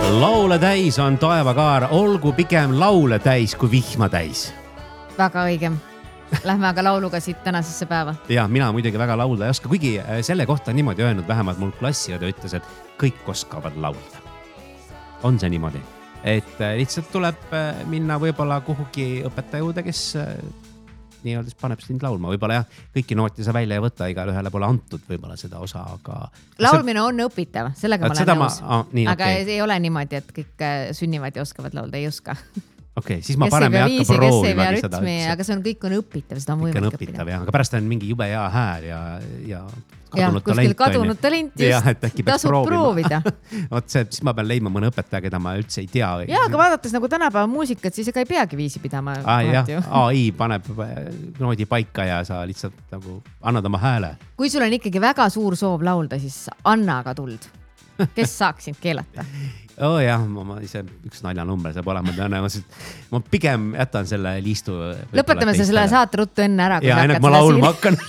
Laule täis on taevakaar, olgu pigem laule täis kui vihma täis. Väga õigem. Lähme aga lauluga siit tänasesse päeva. Ja mina muidugi väga laulda ei oska, kuigi selle kohta niimoodi öelnud, vähemalt mul klassiõde ütles, et kõik oskavad laulda. On see niimoodi, et lihtsalt tuleb minna võib-olla kuhugi õpetaja juurde, kes nii-öelda paneb sind laulma. Võib-olla jah, kõiki nooti sa välja ei võta, igal ühele pole antud võib-olla seda osa, aga... Laulmine on õpitav, sellega ma olen nõus. Aga okay. ei ole niimoodi, et kõik sünnivad ja oskavad laulda, ei oska. Okei, siis ma parem ei hakka proovimagi seda üldse. Aga see on kõik on õpitav, seda on võimalik õppida. Aga pärast on mingi jube hea hääl ja kuskil kadunud talent just tasub proovida. Siis ma pean leidma mõne õpetaja, keda ma üldse ei tea. Ja, aga vaadates nagu tänapäeva muusikat, siis ega ei peagi viisi pidama. AI paneb noodi paika ja sa lihtsalt nagu annad oma hääle. Kui sul on ikkagi väga suur soov laulda, siis anna aga tuld. Kes saaks sind keelata? Jah, ma ise üks naljanumber saab olema tõenäoliselt. Ma pigem jätan selle liistu. Lõpetame selle saate ruttu enne ära. Ja enne kui ma laulma hakkan.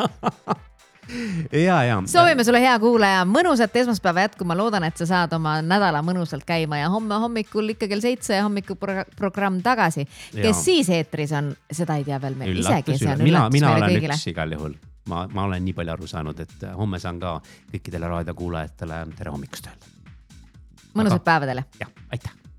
Ja. Soovime sulle hea kuulaja, mõnusat esmaspäeva jätku. Ma loodan, et sa saad oma nädala mõnusalt käima ja homme hommikul ikka kell 7 hommikuprogramm tagasi. Kes siis eetris on, seda ei tea veel meil isegi. Mina olen üks igal juhul. Ma olen nii palju aru saanud, et homme saan ka kõikidele raadiokuulajatele tere hommikust öelda. Mõnusat päeva teile. Ja, aitäh.